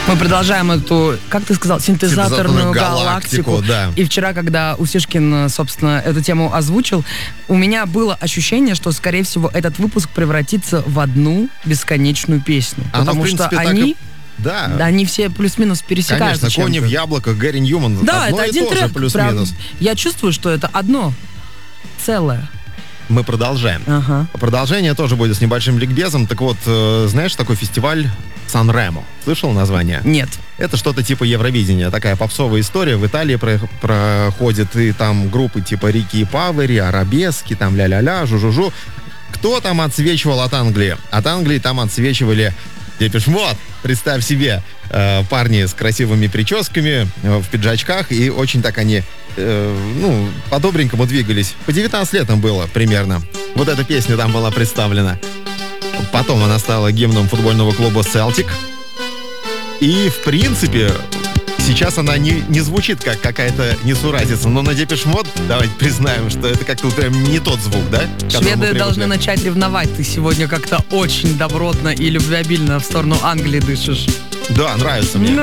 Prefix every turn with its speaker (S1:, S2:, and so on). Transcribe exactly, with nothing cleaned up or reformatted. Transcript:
S1: Мы продолжаем эту, как ты сказал, синтезаторную галактику.
S2: галактику да.
S1: И вчера, когда Усишкин, собственно, эту тему озвучил, у меня было ощущение, что, скорее всего, этот выпуск превратится в одну бесконечную песню.
S2: Оно,
S1: потому
S2: в принципе,
S1: что
S2: так
S1: они...
S2: и... Да.
S1: Да, они все плюс-минус пересекаются.
S2: Конечно, «Кони в яблоках», Гэри Ньюман.
S1: Да,
S2: одно
S1: это
S2: и
S1: один
S2: то
S1: трек.
S2: же, плюс-минус.
S1: Я чувствую, что это одно целое.
S2: Мы продолжаем.
S1: Ага.
S2: Продолжение тоже будет с небольшим ликбезом. Так вот, э, знаешь, такой фестиваль Сан-Ремо? Слышал название?
S1: Нет.
S2: Это что-то типа Евровидения. Такая попсовая история. В Италии про- проходит, и там группы типа Рики и Павери, Арабески, там ля-ля-ля, жу-жу-жу. Кто там отсвечивал от Англии? От Англии там отсвечивали Депеш Мод. Представь себе, э, парни с красивыми прическами, э, в пиджачках, и очень так они, э, ну, по-добренькому двигались. По девятнадцать лет им было примерно. Вот эта песня там была представлена. Потом она стала гимном футбольного клуба «Селтик». И, в принципе, сейчас она не, не звучит как какая-то несуразица, но на Депеш Мод, давайте признаем, что это как-то прям не тот звук, да?
S1: Шведы должны начать ревновать. Ты сегодня как-то очень добротно и любвеобильно в сторону Англии дышишь.
S2: Да, нравится мне.